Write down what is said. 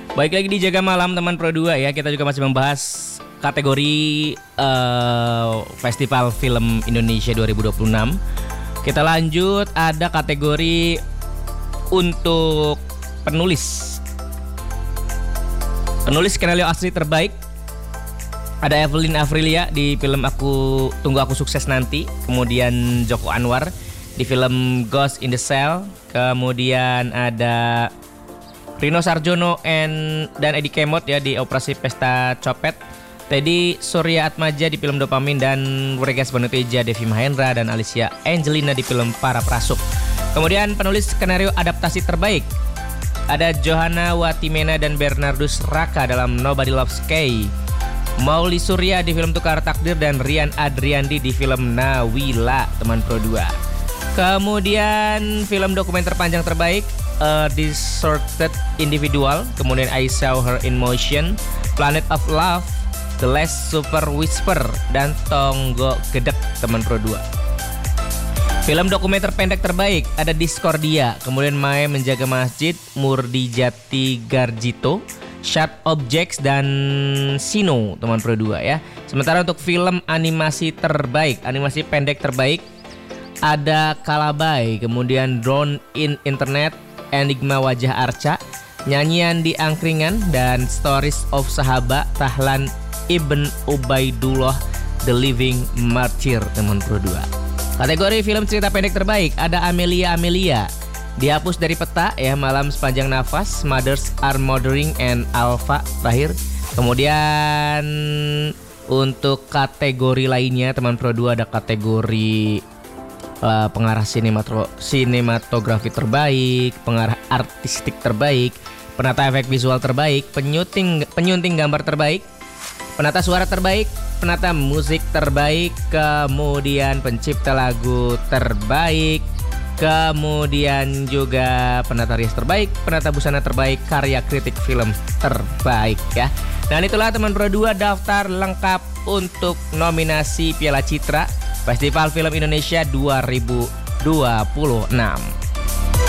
Baik lagi di Jaga Malam teman Pro 2 ya. Kita juga masih membahas kategori Festival Film Indonesia 2026. Kita lanjut, ada kategori untuk penulis skenario asli terbaik. Ada Evelyn Afrilia di film Tunggu Aku Sukses Nanti. Kemudian Joko Anwar di film Ghost in the Shell. Kemudian ada Rino Sarjono dan Edi Kemot ya di Operasi Pesta Copet. Teddy Surya Atmaja di film Dopamin, dan Regas Banuteja, Devi Mahendra, dan Alicia Angelina di film Para Prasuk. Kemudian penulis skenario adaptasi terbaik ada Johanna Watimena dan Bernardus Raka dalam Nobody Loves Kay. Mauli Surya di film Tukar Takdir, dan Rian Adriandi di film Nawila, teman Pro 2. Kemudian film dokumenter panjang terbaik Distorted Individual, kemudian I Saw Her in Motion, Planet of Love, The Last Super Whisper, dan Tonggo Gedek, teman Pro 2. Film dokumenter pendek terbaik ada Discordia, kemudian Mae Menjaga Masjid, Murdi Jati Garjito, Sharp Objects, dan Sino, teman Pro 2 ya. Sementara untuk film animasi terbaik, animasi pendek terbaik ada Kalabai, kemudian Drone in Internet, Enigma Wajah Arca, Nyanyian di Angkringan, dan Stories of Sahaba Tahlan Ibn Ubaidullah, The Living Martyr, teman Pro 2. Kategori film cerita pendek terbaik ada Amelia, Dihapus dari Peta ya, Malam Sepanjang Nafas, Mothers Are Mothering, and Alpha terakhir. Kemudian untuk kategori lainnya teman Pro 2 ada kategori pengarah sinematografi terbaik, pengarah artistik terbaik, penata efek visual terbaik, penyunting gambar terbaik, penata suara terbaik, penata musik terbaik, kemudian pencipta lagu terbaik, kemudian juga penata rias terbaik, penata busana terbaik, karya kritik film terbaik ya. Dan itulah teman Pro 2 daftar lengkap untuk nominasi Piala Citra Festival Film Indonesia 2026.